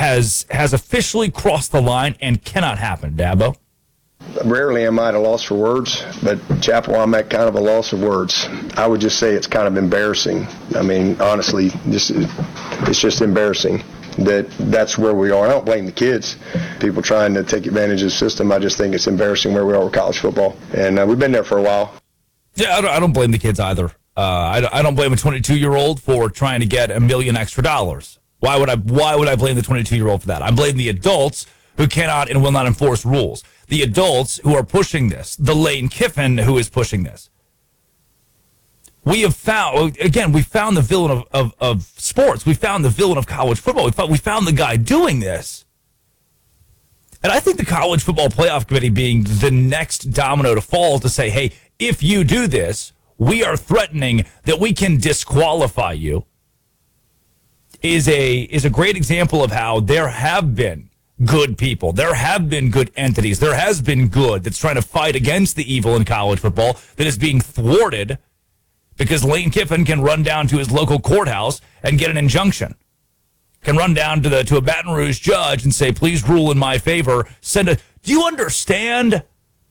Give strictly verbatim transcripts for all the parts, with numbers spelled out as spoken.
has has officially crossed the line and cannot happen, Dabo? Rarely am I at a loss for words, but Chapel, I'm at kind of a loss of words. I would just say it's kind of embarrassing. I mean, honestly, just it's just embarrassing that that's where we are. I don't blame the kids, people trying to take advantage of the system. I just think it's embarrassing where we are with college football, and uh, we've been there for a while. Yeah, I don't, I don't blame the kids either. Uh, I, don't, I don't blame a twenty-two-year-old for trying to get a million extra dollars. Why would I? Why would I blame the twenty-two-year-old for that? I blame the adults who cannot and will not enforce rules. The adults who are pushing this, the Lane Kiffin who is pushing this. We have found, again, we found the villain of, of, of sports. We found the villain of college football. We found, we found the guy doing this. And I think the College Football Playoff Committee being the next domino to fall to say, hey, if you do this, we are threatening that we can disqualify you, is a is a great example of how there have been good people. There have been good entities. There has been good that's trying to fight against the evil in college football that is being thwarted because Lane Kiffin can run down to his local courthouse and get an injunction. Can run down to the to a Baton Rouge judge and say, please rule in my favor. Send a. Do you understand that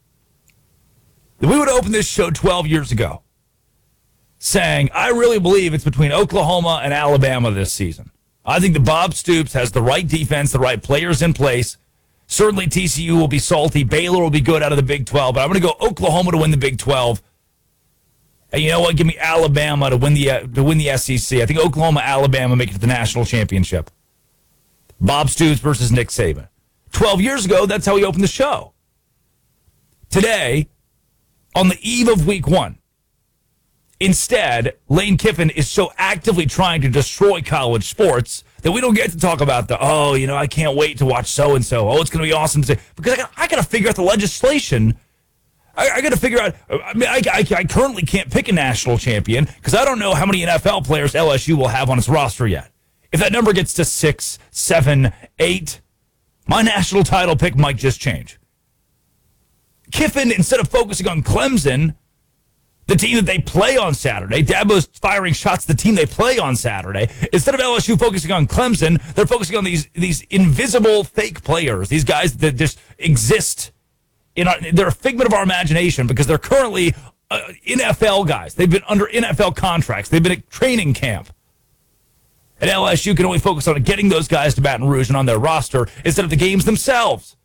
we would open this show twelve years ago saying, I really believe it's between Oklahoma and Alabama this season. I think that Bob Stoops has the right defense, the right players in place. Certainly T C U will be salty. Baylor will be good out of the Big twelve. But I'm going to go Oklahoma to win the Big twelve. And you know what? Give me Alabama to win the uh, to win the S E C. I think Oklahoma, Alabama make it to the national championship. Bob Stoops versus Nick Saban. twelve years ago, that's how we opened the show. Today, on the eve of week one, instead, Lane Kiffin is so actively trying to destroy college sports that we don't get to talk about the, oh, you know, I can't wait to watch so-and-so. Oh, it's going to be awesome to say. Because I got, I got to figure out the legislation. I, I got to figure out, I mean, I, I, I currently can't pick a national champion because I don't know how many N F L players L S U will have on its roster yet. If that number gets to six, seven, eight, my national title pick might just change. Kiffin, instead of focusing on Clemson, the team that they play on Saturday, Dabo's firing shots at the team they play on Saturday. Instead of L S U focusing on Clemson, they're focusing on these these invisible fake players, these guys that just exist. In our, they're a figment of our imagination because they're currently uh, N F L guys. They've been under N F L contracts. They've been at training camp. And L S U can only focus on getting those guys to Baton Rouge and on their roster instead of the games themselves.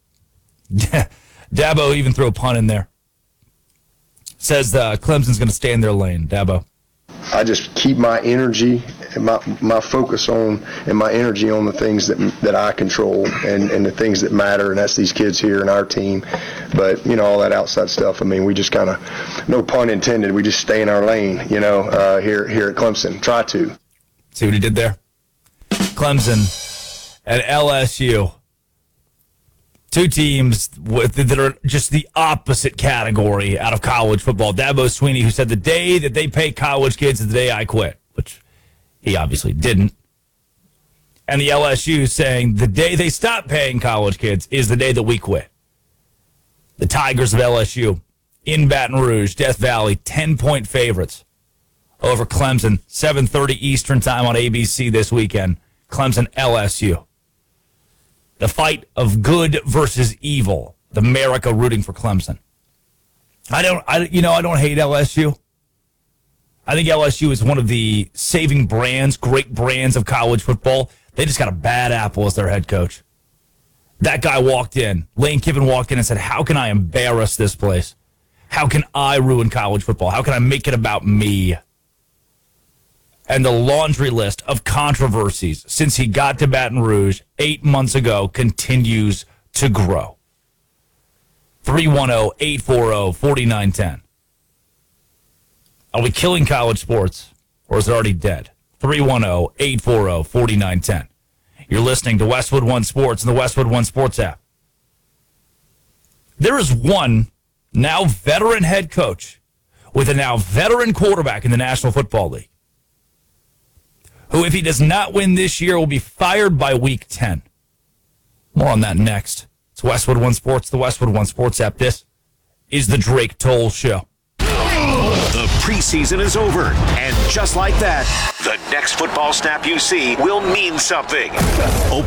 Dabo even threw a pun in there. Says uh, Clemson's going to stay in their lane. Dabo. I just keep my energy and my my focus on and my energy on the things that that I control and, and the things that matter, and that's these kids here and our team. But, you know, all that outside stuff, I mean, we just kind of, no pun intended, we just stay in our lane, you know, uh, here, here at Clemson. Try to. See what he did there? Clemson and L S U. Two teams with, that are just the opposite category out of college football. Dabo Swinney, who said the day that they pay college kids is the day I quit, which he obviously didn't. And the L S U saying the day they stop paying college kids is the day that we quit. The Tigers of L S U in Baton Rouge, Death Valley, ten-point favorites over Clemson, seven thirty Eastern time on A B C this weekend. Clemson, L S U. The fight of good versus evil. The America rooting for Clemson. I don't, I, you know, I don't hate L S U. I think L S U is one of the saving brands, great brands of college football. They just got a bad apple as their head coach. That guy walked in. Lane Kiffin walked in and said, how can I embarrass this place? How can I ruin college football? How can I make it about me? And the laundry list of controversies since he got to Baton Rouge eight months ago continues to grow. three one zero, eight four zero, four nine one zero. Are we killing college sports, or is it already dead? three one zero, eight four zero, four nine one zero. You're listening to Westwood One Sports and the Westwood One Sports app. There is one now veteran head coach with a now veteran quarterback in the National Football League, who, if he does not win this year, will be fired by week ten. More on that next. It's Westwood One Sports, the Westwood One Sports app. This is the Drake Toll Show. The preseason is over, and just like that, the next football snap you see will mean something.